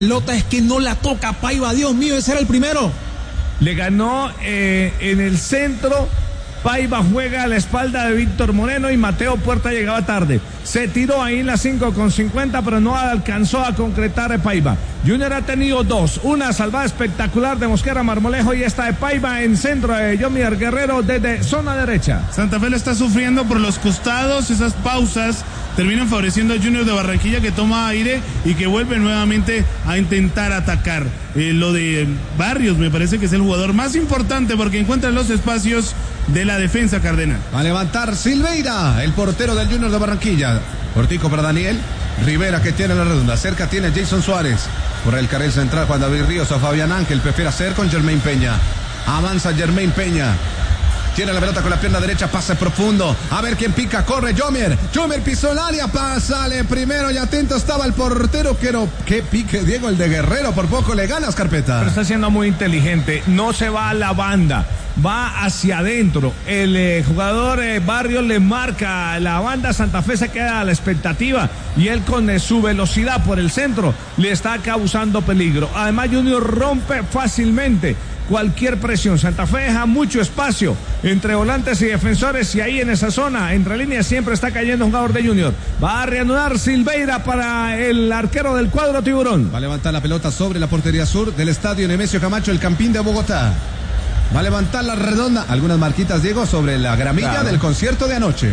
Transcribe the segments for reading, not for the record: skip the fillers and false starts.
Pelota es que no la toca Paiva, Dios mío, ese era el primero. Le ganó en el centro. Paiva juega a la espalda de Víctor Moreno y Mateo Puerta llegaba tarde. Se tiró ahí en la 5:50, pero no alcanzó a concretar Paiva. Junior ha tenido dos. Una salvada espectacular de Mosquera Marmolejo y esta de Paiva en centro de Yomier Guerrero desde zona derecha. Santa Fe lo está sufriendo por los costados. Esas pausas terminan favoreciendo a Junior de Barranquilla, que toma aire y que vuelve nuevamente a intentar atacar. Lo de Barrios me parece que es el jugador más importante porque encuentra los espacios de la defensa cardenal. Va a levantar Silveira, el portero del Junior de Barranquilla. Cortico para Daniel Rivera, que tiene la redonda. Cerca tiene Jason Suárez. Por el carril central Juan David Ríos, a Fabián Ángel. Prefiere hacer con Germain Peña. Avanza Germain Peña. Tiene la pelota con la pierna derecha, pase profundo. A ver quién pica, corre Yomier. Yomier pisó el área, sale primero y atento estaba el portero. Que pique Diego, el de Guerrero. Por poco le ganas, Carpeta. Pero está siendo muy inteligente. No se va a la banda, va hacia adentro. El jugador Barrios le marca la banda. Santa Fe se queda a la expectativa y él con su velocidad por el centro le está causando peligro. Además Junior rompe fácilmente cualquier presión. Santa Fe deja mucho espacio entre volantes y defensores y ahí en esa zona, entre líneas, siempre está cayendo un jugador de Junior. Va a reanudar Silveira para el arquero del cuadro tiburón. Va a levantar la pelota sobre la portería sur del estadio Nemesio Camacho, el Campín de Bogotá. Va a levantar la redonda. Algunas marquitas, Diego, sobre la gramilla del concierto de anoche.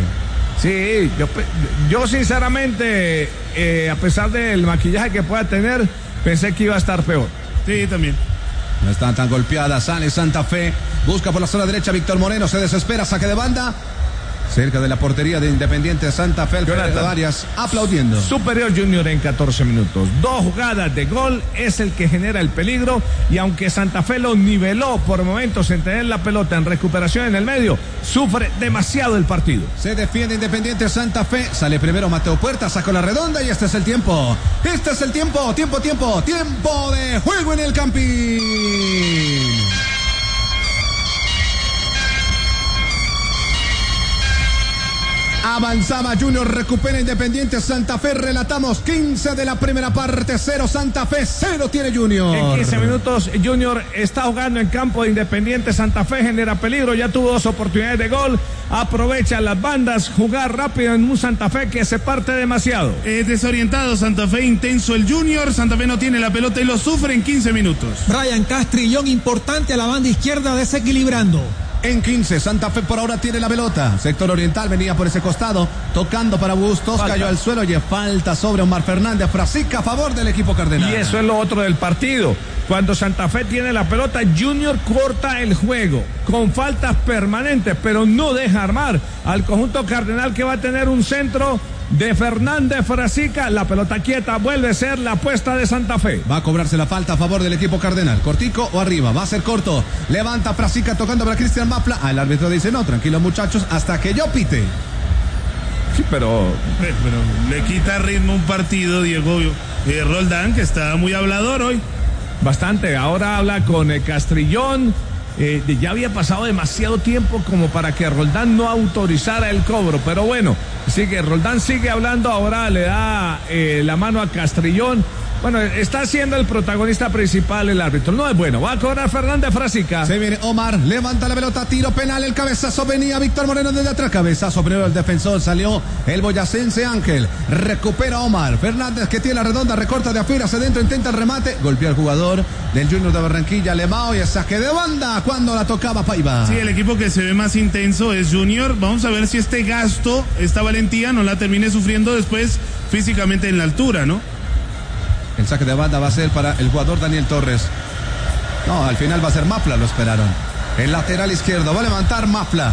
Sí, yo sinceramente, a pesar del maquillaje que pueda tener, pensé que iba a estar peor. Sí, también. No está tan golpeada, sale Santa Fe, busca por la zona derecha Víctor Moreno, se desespera, saque de banda, cerca de la portería de Independiente Santa Fe, Alfredo Arias aplaudiendo. Superior Junior en 14 minutos, 2 jugadas de gol, es el que genera el peligro, y aunque Santa Fe lo niveló por momentos en tener la pelota en recuperación en el medio, sufre demasiado el partido. Se defiende Independiente Santa Fe, sale primero Mateo Puerta, sacó la redonda y este es el tiempo. Este es el tiempo de juego en el Campín. Avanzaba Junior, recupera Independiente Santa Fe, relatamos 15 de la primera parte, 0 Santa Fe, 0 tiene Junior. En 15 minutos Junior está jugando en campo de Independiente Santa Fe, genera peligro, ya tuvo 2 oportunidades de gol, aprovecha las bandas, jugar rápido en un Santa Fe que se parte demasiado. Desorientado Santa Fe, intenso el Junior, Santa Fe no tiene la pelota y lo sufre en 15 minutos. Brian Castrillón, importante a la banda izquierda, desequilibrando. En 15, Santa Fe por ahora tiene la pelota. Sector oriental, venía por ese costado, tocando para Bustos, cayó al suelo y falta sobre Omar Fernández. Frasica a favor del equipo cardenal. Y eso es lo otro del partido. Cuando Santa Fe tiene la pelota, Junior corta el juego con faltas permanentes, pero no deja armar al conjunto cardenal, que va a tener un centro de Fernández Frasica. La pelota quieta vuelve a ser la apuesta de Santa Fe. Va a cobrarse la falta a favor del equipo cardenal. Cortico o arriba, va a ser corto. Levanta Frasica tocando para Cristian Mafla. El árbitro dice no, tranquilo muchachos, hasta que yo pite. Sí, pero le quita ritmo un partido, Diego Roldán, que está muy hablador hoy. Bastante, ahora habla con Castrillón. Ya había pasado demasiado tiempo como para que Roldán no autorizara el cobro, pero bueno, Roldán sigue hablando, ahora le da la mano a Castrillón. Bueno, está siendo el protagonista principal el árbitro. No es bueno, va a cobrar Fernández Frasica. Se viene Omar, levanta la pelota, tiro penal, el cabezazo, venía Víctor Moreno desde atrás, cabezazo primero el defensor, salió el boyacense Ángel, recupera Omar Fernández, que tiene la redonda, recorta de afuera, hacia adentro, intenta el remate, golpea al jugador del Junior de Barranquilla, Lemao, y el saque de banda cuando la tocaba Paiva. Sí, el equipo que se ve más intenso es Junior. Vamos a ver si este gasto, esta valentía no la termine sufriendo después físicamente en la altura, ¿no? El saque de banda va a ser para el jugador Daniel Torres. No, al final va a ser Mafla, lo esperaron. El lateral izquierdo va a levantar Mafla.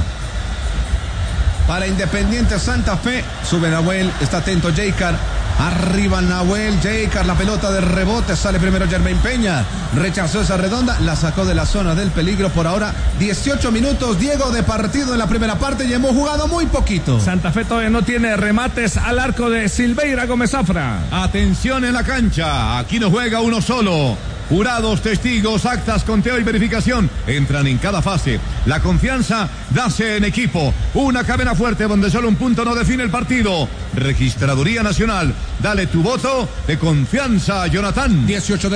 Para Independiente Santa Fe, sube Nahuel, está atento Jaycar. Arriba Nahuel, Jaycar, la pelota de rebote, sale primero Germain Peña. Rechazó esa redonda, la sacó de la zona del peligro. Por ahora, 18 minutos, Diego, de partido en la primera parte y hemos jugado muy poquito. Santa Fe todavía no tiene remates al arco de Silveira Gómez Zafra. Atención en la cancha, aquí no juega uno solo. Jurados, testigos, actas, conteo y verificación entran en cada fase. La confianza nace en equipo. Una cadena fuerte donde solo un punto no define el partido. Registraduría Nacional. Dale tu voto de confianza, Jonathan. 18 de